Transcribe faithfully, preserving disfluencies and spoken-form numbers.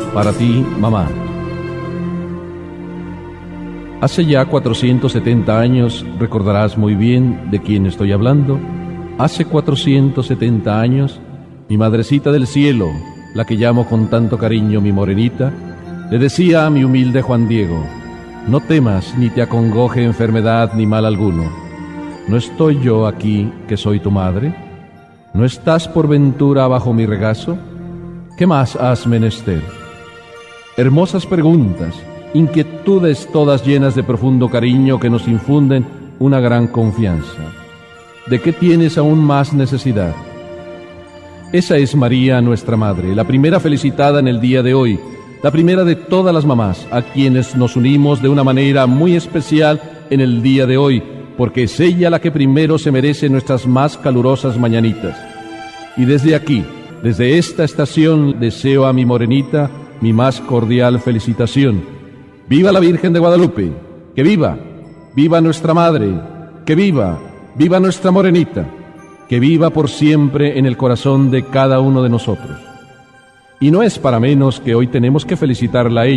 Para ti, mamá. Hace ya cuatrocientos setenta años, recordarás muy bien de quién estoy hablando. Hace cuatrocientos setenta años, mi madrecita del cielo, la que llamo con tanto cariño mi morenita, le decía a mi humilde Juan Diego: no temas ni te acongoje enfermedad ni mal alguno. ¿No estoy yo aquí que soy tu madre? ¿No estás por ventura bajo mi regazo? ¿Qué más has menester? Hermosas preguntas, inquietudes todas llenas de profundo cariño que nos infunden una gran confianza. ¿De qué tienes aún más necesidad? Esa es María, nuestra madre, la primera felicitada en el día de hoy, la primera de todas las mamás, a quienes nos unimos de una manera muy especial en el día de hoy, porque es ella la que primero se merece nuestras más calurosas mañanitas. Y desde aquí, desde esta estación, deseo a mi morenita mi más cordial felicitación. ¡Viva la Virgen de Guadalupe! ¡Que viva! ¡Viva nuestra madre! ¡Que viva! ¡Viva nuestra morenita! ¡Que viva por siempre en el corazón de cada uno de nosotros! Y no es para menos que hoy tenemos que felicitarla a ella,